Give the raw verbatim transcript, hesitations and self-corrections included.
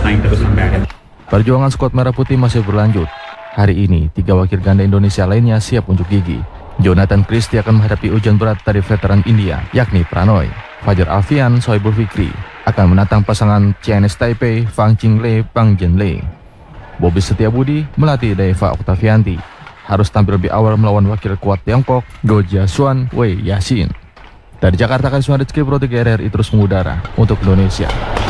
bersaing terus sampai akhir. Perjuangan skuad Merah Putih masih berlanjut. Hari ini, tiga wakil ganda Indonesia lainnya siap unjuk gigi. Jonathan Christie akan menghadapi ujian berat dari veteran India, yakni Pranoy. Fajar Alfian, Sohaibul Fikri akan menantang pasangan Chinese Taipei, Fang Qinglei, Pang Jianlei. Bobby Setiabudi melatih Deva Oktavianti. Harus tampil lebih awal melawan wakil kuat Tiongkok, Go Jiasuan, Wei Yashin. Dari Jakarta, Karisma Rizky Pro tiga R R I terus mengudara untuk Indonesia.